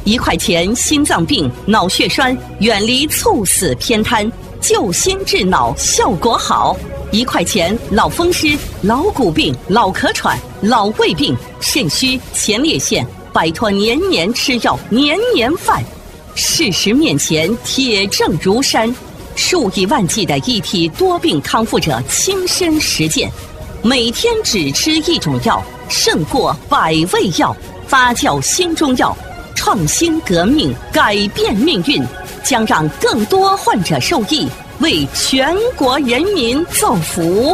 1块钱心脏病、脑血栓，远离猝死偏瘫，救心治脑效果好。1块钱脑风湿、老骨病、脑壳喘、老胃病、肾虚、前列腺，摆脱年年吃药、年年犯。事实面前，铁证如山，数以万计的一体多病康复者亲身实践，每天只吃一种药，胜过100味药。发酵新中药，创新革命，改变命运，将让更多患者受益，为全国人民造福。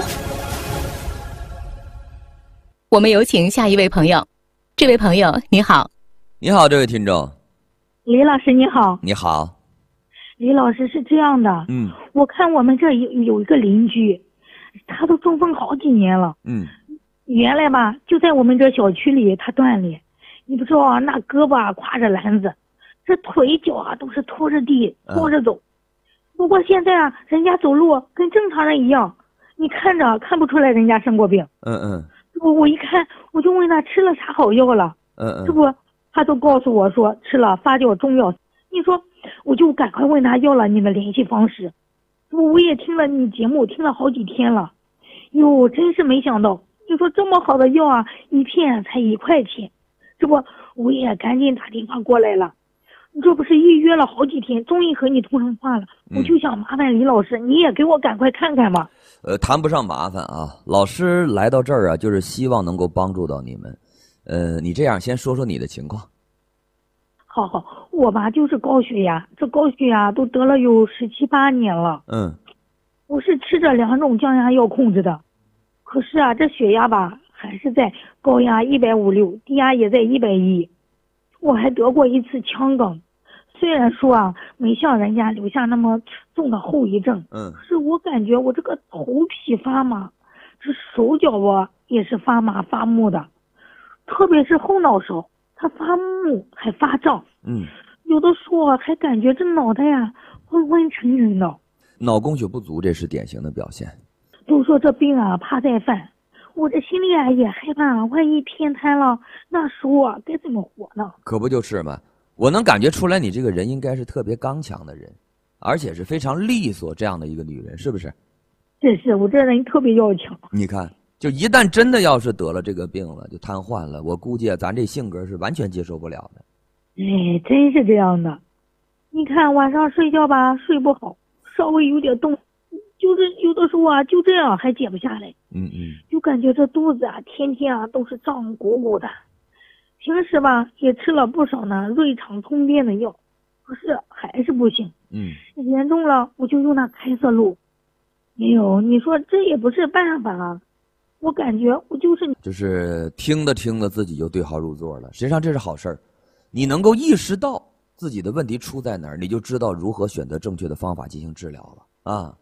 我们有请下一位朋友。这位朋友你好。 你好，这位听众。 李老师你好。 你好。 李老师，是这样的，我看我们这有一个邻居，他都中风好几年了，原来吧就在我们这小区里他断裂，你不知道啊，那胳膊挎着篮子，这腿脚啊都是拖着地拖着走，不过现在啊人家走路跟正常人一样，你看着看不出来人家生过病。我一看我就问他吃了啥好药了，这不他都告诉我说吃了发酵中药。你说我就赶快问他要了你的联系方式，我也听了你节目听了好几天了，哟，真是没想到，你说这么好的药啊，一片才1块钱，这不我也赶紧打电话过来了，你这不是预约了好几天，终于和你通上话了，我就想麻烦李老师，你也给我赶快看看吧。 谈不上麻烦啊，老师来到这儿啊，就是希望能够帮助到你们。你这样先说说你的情况。 好，我吧就是高血压，这高血压都得了有17、18年了。我是吃着2种降压药控制的，可是啊这血压吧还是在高压156，低压也在110。我还得过一次腔梗，虽然说啊没像人家留下那么重的后遗症，可是我感觉我这个头皮发麻，这手脚啊也是发麻发木的，特别是后脑勺它发木还发胀，有的时候还感觉这脑袋呀昏昏沉沉的。 脑供血不足这是典型的表现。 都说这病啊怕再犯，我这心里啊也害怕，万一偏瘫了，那时候啊该怎么活呢？ 可不就是嘛，我能感觉出来你这个人应该是特别刚强的人，而且是非常利索这样的一个女人，是不是？ 这是我这人特别要强。 你看就一旦真的要是得了这个病了，就瘫痪了，我估计咱这性格是完全接受不了的。 真是这样的。你看晚上睡觉吧睡不好，稍微有点动，就是有的时候啊就这样还解不下来。就感觉这肚子啊天天啊都是胀鼓鼓的。平时吧也吃了不少呢瑞肠通便的药，可是还是不行。严重了我就用那开塞露。你说这也不是办法啊。我感觉我就是听着自己就对号入座了，实际上这是好事儿。你能够意识到自己的问题出在哪儿，你就知道如何选择正确的方法进行治疗了啊。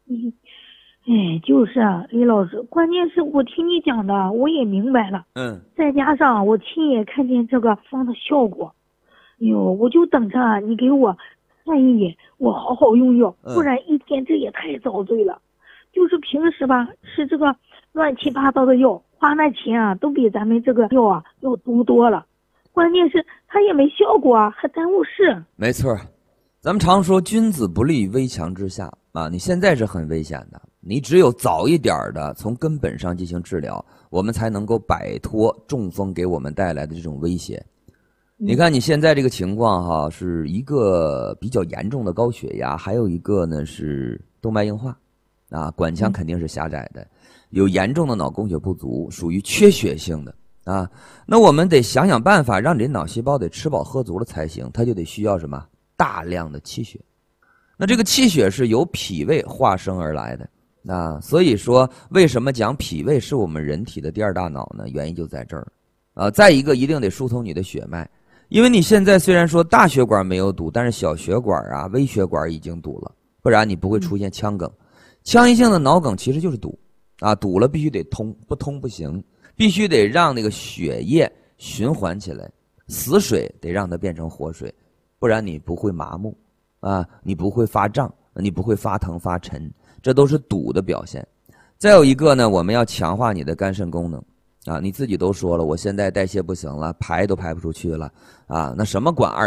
就是啊，李老师，关键是我听你讲的我也明白了，再加上我亲眼看见这个方的效果，我就等着你给我看一眼，我好好用药，不然一天这也太遭罪了。就是平时吧吃这个乱七八糟的药，花那钱啊都比咱们这个药啊要多了，关键是它也没效果啊，还耽误事。 没错，咱们常说君子不立危墙之下啊，你现在是很危险的，你只有早一点的从根本上进行治疗，我们才能够摆脱中风给我们带来的这种威胁。你看你现在这个情况哈，是一个比较严重的高血压，还有一个呢是动脉硬化啊，管腔肯定是狭窄的，有严重的脑供血不足，属于缺血性的啊。那我们得想想办法，让你脑细胞得吃饱喝足了才行，它就得需要什么？大量的气血。那这个气血是由脾胃化生而来的啊，所以说为什么讲脾胃是我们人体的第2大脑呢？原因就在这儿啊。再一个，一定得疏通你的血脉，因为你现在虽然说大血管没有堵，但是小血管啊、微血管已经堵了，不然你不会出现腔梗。腔溢性的脑梗其实就是堵啊，堵了必须得通，不通不行，必须得让那个血液循环起来，死水得让它变成活水，不然你不会麻木啊，你不会发胀，你不会发疼发沉，这都是堵的表现。再有一个呢，我们要强化你的肝肾功能啊，你自己都说了，我现在代谢不行了，排都排不出去了啊，那什么管